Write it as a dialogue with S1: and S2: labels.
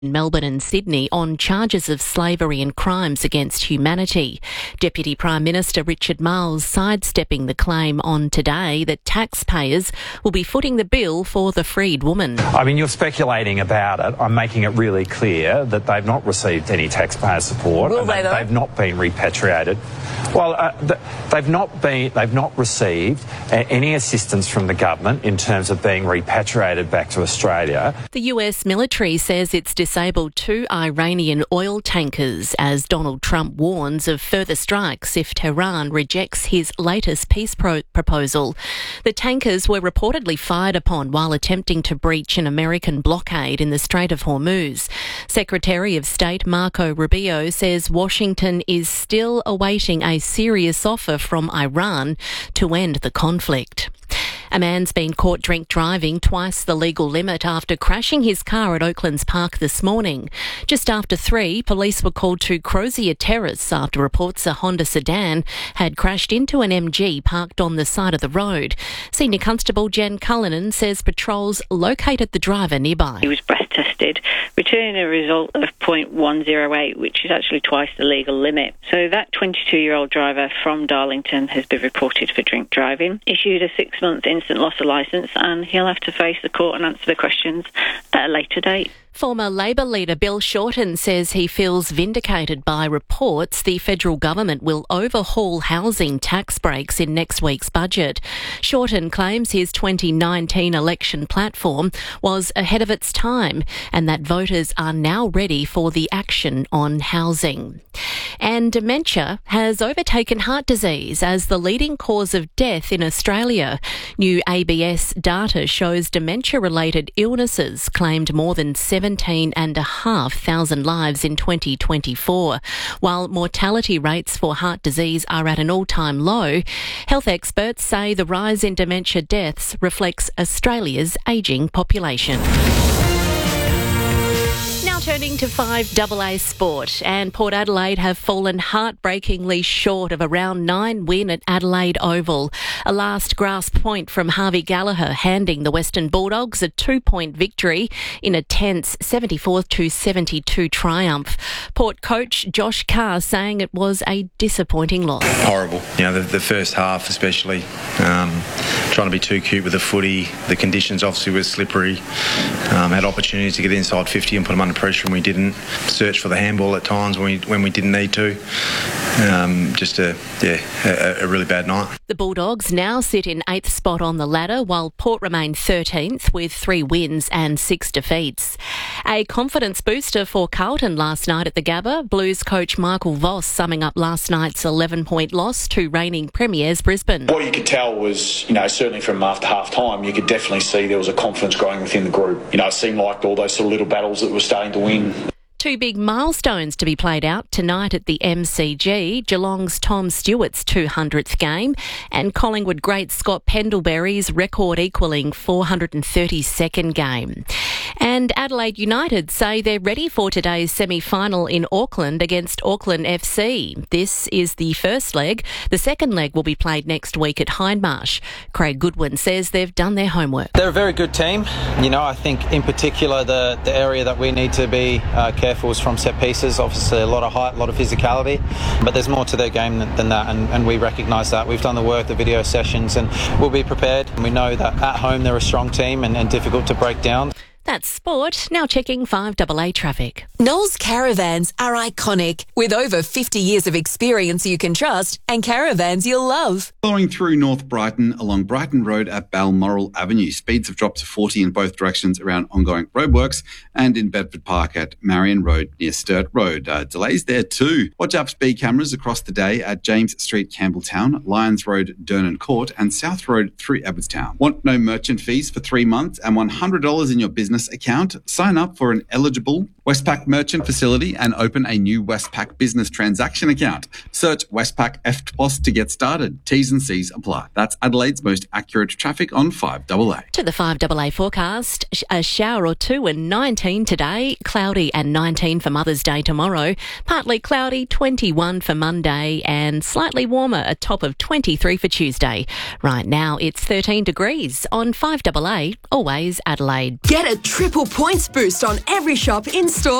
S1: Melbourne and Sydney on charges of slavery and crimes against humanity. Deputy Prime Minister Richard Marles sidestepping the claim on Today that taxpayers will be footing the bill for the freed woman.
S2: I mean, you're speculating about it. I'm making it really clear that they've not received any taxpayer support.
S3: Will they, though?
S2: They've not been repatriated. Well, they've not received any assistance from the government in terms of being repatriated back to Australia.
S1: The US military says it's disabled 2 Iranian oil tankers as Donald Trump warns of further strikes if Tehran rejects his latest peace proposal. The tankers were reportedly fired upon while attempting to breach an American blockade in the Strait of Hormuz. Secretary of State Marco Rubio says Washington is still awaiting a serious offer from Iran to end the conflict. A man's been caught drink driving twice the legal limit after crashing his car at Oaklands Park this morning. Just after 3, police were called to Crozier Terrace after reports a Honda sedan had crashed into an MG parked on the side of the road. Senior Constable Jen Cullinan says patrols located the driver nearby.
S4: He was breath tested, returning a result of .108, which is actually twice the legal limit. So that 22-year-old driver from Darlington has been reported for drink driving, issued a 6-month instant loss of licence, and he'll have to face the court and answer the questions at a later date.
S1: Former Labor leader Bill Shorten says he feels vindicated by reports the federal government will overhaul housing tax breaks in next week's budget. Shorten claims his 2019 election platform was ahead of its time and that voters are now ready for the action on housing. And dementia has overtaken heart disease as the leading cause of death in Australia. New ABS data shows dementia-related illnesses claimed more than 17,500 lives in 2024. While mortality rates for heart disease are at an all-time low, health experts say the rise in dementia deaths reflects Australia's ageing population. Now turning to 5AA sport, and Port Adelaide have fallen heartbreakingly short of a round 9 win at Adelaide Oval. A last grasp point from Harvey Gallagher handing the Western Bulldogs a 2-point victory in a tense 74-72 triumph. Port coach Josh Carr saying it was a disappointing loss.
S5: Horrible. You know, the first half especially, trying to be too cute with the footy. The conditions obviously were slippery. Had opportunities to get inside 50 and put them under pressure, and we didn't. Search for the handball at times when we didn't need to. Just a really bad night.
S1: The Bulldogs now sit in 8th spot on the ladder, while Port remain 13th with 3 wins and 6 defeats. A confidence booster for Carlton last night at the Gabba. Blues coach Michael Voss summing up last night's 11-point loss to reigning premiers Brisbane.
S6: What you could tell was, certainly from after half-time, you could definitely see there was a confidence growing within the group. It seemed like all those sort of little battles that were starting to win.
S1: 2 big milestones to be played out tonight at the MCG. Geelong's Tom Stewart's 200th game and Collingwood great Scott Pendlebury's record-equalling 432nd game. And Adelaide United say they're ready for today's semi-final in Auckland against Auckland FC. This is the first leg. The second leg will be played next week at Hindmarsh. Craig Goodwin says they've done their homework.
S7: They're a very good team. I think in particular the area that we need to be careful is from set pieces. Obviously a lot of height, a lot of physicality, but there's more to their game than that, and we recognise that. We've done the work, the video sessions, and we'll be prepared. We know that at home they're a strong team and difficult to break down.
S1: That's sport. Now checking 5AA traffic.
S8: Knowles Caravans are iconic, with over 50 years of experience you can trust and caravans you'll love.
S9: Following through North Brighton along Brighton Road at Balmoral Avenue. Speeds have dropped to 40 in both directions around ongoing roadworks, and in Bedford Park at Marion Road near Sturt Road. Delays there too. Watch out for speed cameras across the day at James Street, Campbelltown, Lyons Road, Durnan Court, and South Road through Edwardstown. Want no merchant fees for 3 months and $100 in your business account? Sign up for an eligible Westpac merchant facility and open a new Westpac business transaction account. Search Westpac EFTPOS to get started. T's and C's apply. That's Adelaide's most accurate traffic on 5AA.
S1: To the 5AA forecast, a shower or two and 19 today, cloudy and 19 for Mother's Day tomorrow, partly cloudy, 21 for Monday and slightly warmer, a top of 23 for Tuesday. Right now it's 13 degrees on 5AA, always Adelaide.
S3: Get a triple points boost on every shop in store